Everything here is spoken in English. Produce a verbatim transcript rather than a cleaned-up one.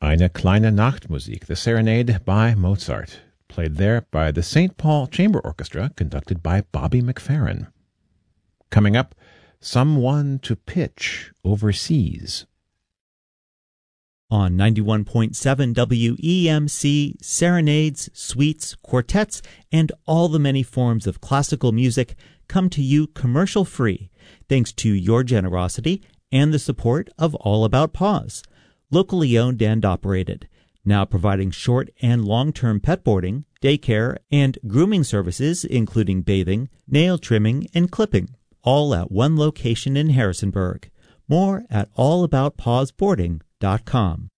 Eine kleine Nachtmusik, the Serenade by Mozart, played there by the Saint Paul Chamber Orchestra, conducted by Bobby McFerrin. Coming up, Someone to Pitch Overseas. On ninety-one point seven W E M C, serenades, suites, quartets, and all the many forms of classical music come to you commercial-free, thanks to your generosity and the support of All About Paws, locally owned and operated, now providing short and long-term pet boarding, daycare, and grooming services, including bathing, nail trimming, and clipping, all at one location in Harrisonburg. More at all about paws boarding dot com.